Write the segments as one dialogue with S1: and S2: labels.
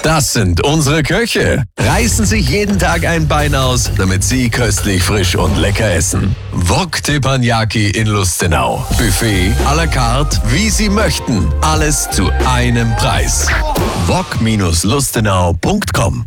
S1: Das sind unsere Köche. Reißen sich jeden Tag ein Bein aus, damit Sie köstlich, frisch und lecker essen. Wok Teppanyaki in Lustenau. Buffet à la carte, wie Sie möchten. Alles zu einem Preis. wok-lustenau.com.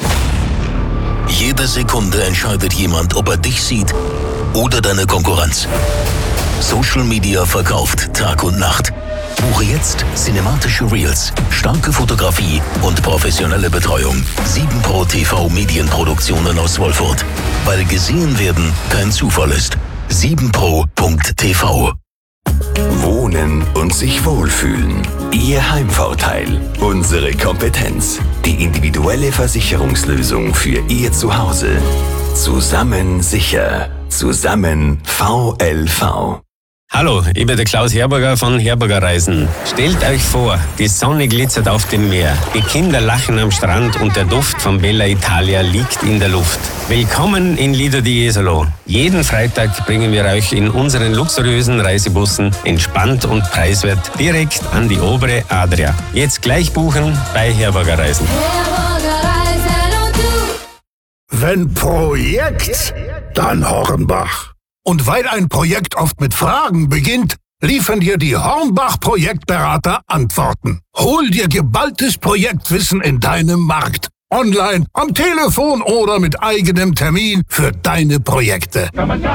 S2: Jede Sekunde entscheidet jemand, ob er dich sieht oder deine Konkurrenz. Social Media verkauft Tag und Nacht. Buche jetzt cinematische Reels, starke Fotografie und professionelle Betreuung. 7Pro TV Medienproduktionen aus Wolfurt. Weil gesehen werden kein Zufall ist. 7pro.tv.
S3: Wohnen und sich wohlfühlen. Ihr Heimvorteil. Unsere Kompetenz. Die individuelle Versicherungslösung für Ihr Zuhause. Zusammen sicher. Zusammen VLV.
S4: Hallo, ich bin der Klaus Herberger von Herberger Reisen. Stellt euch vor, die Sonne glitzert auf dem Meer, die Kinder lachen am Strand und der Duft von Bella Italia liegt in der Luft. Willkommen in Lido di Jesolo. Jeden Freitag bringen wir euch in unseren luxuriösen Reisebussen entspannt und preiswert direkt an die obere Adria. Jetzt gleich buchen bei Herberger Reisen.
S5: Wenn Projekt, dann Hornbach. Und weil ein Projekt oft mit Fragen beginnt, liefern dir die Hornbach-Projektberater Antworten. Hol dir geballtes Projektwissen in deinem Markt. Online, am Telefon oder mit eigenem Termin für deine Projekte.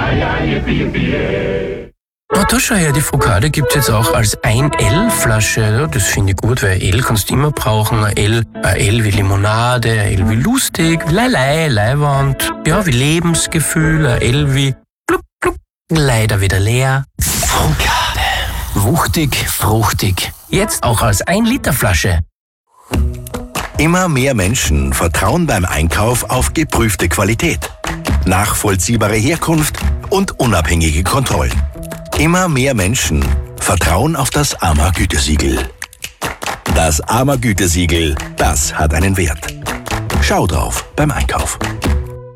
S6: Oh, da schau her, die Focaccia gibt's jetzt auch als 1L-Flasche. Ja, das finde ich gut, weil L kannst du immer brauchen. Ein L wie Limonade, ein L wie lustig, Leiwand, ja, wie Lebensgefühl, ein L wie leider wieder leer. Focaccia. Wuchtig, fruchtig. Jetzt auch als 1-Liter-Flasche.
S7: Immer mehr Menschen vertrauen beim Einkauf auf geprüfte Qualität, nachvollziehbare Herkunft und unabhängige Kontrollen. Immer mehr Menschen vertrauen auf das AMA-Gütesiegel. Das AMA-Gütesiegel, das hat einen Wert. Schau drauf beim Einkauf.